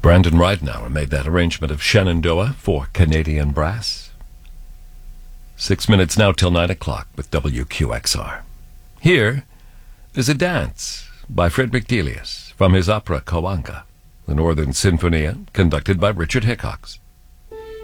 Brandon Ridenauer made that arrangement of Shenandoah for Canadian Brass. 6 minutes now till 9 o'clock with WQXR. Here is a dance by Frederick Delius from his opera Cahuenga, the Northern Sinfonia, conducted by Richard Hickox.